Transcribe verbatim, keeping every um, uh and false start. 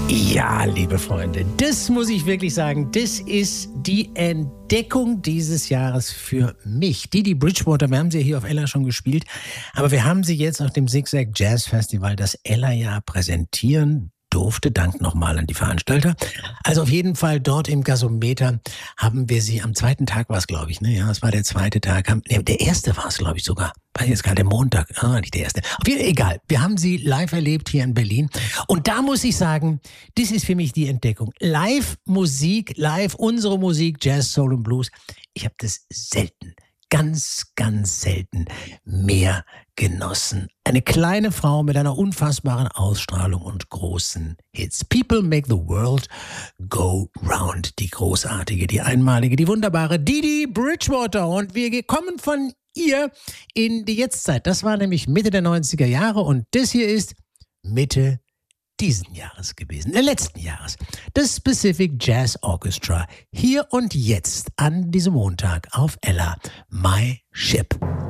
Ja, liebe Freunde, das muss ich wirklich sagen, das ist die Entdeckung dieses Jahres für mich. Didi Bridgewater, wir haben sie ja hier auf Ella schon gespielt, aber wir haben sie jetzt auf dem Zigzag Jazz Festival, das Ella ja präsentieren durfte. Dank nochmal an die Veranstalter. Also auf jeden Fall dort im Gasometer haben wir sie am zweiten Tag, war es glaube ich, ne? Ja, es war der zweite Tag. Haben, ne, der erste war es glaube ich sogar. War jetzt gerade der Montag. Ah, nicht der erste. Auf jeden Fall, egal. Wir haben sie live erlebt hier in Berlin. Und da muss ich sagen, das ist für mich die Entdeckung. Live-Musik, live unsere Musik, Jazz, Soul und Blues. Ich habe das selten, ganz, ganz selten mehr genossen. Eine kleine Frau mit einer unfassbaren Ausstrahlung und großen Hits. People make the world go round. Die großartige, die einmalige, die wunderbare Didi Bridgewater. Und wir kommen von ihr in die Jetztzeit. Das war nämlich Mitte der neunziger Jahre und das hier ist Mitte diesen Jahres gewesen, äh, letzten Jahres. Das Pacific Jazz Orchestra. Hier und jetzt an diesem Montag auf Ella, My Ship.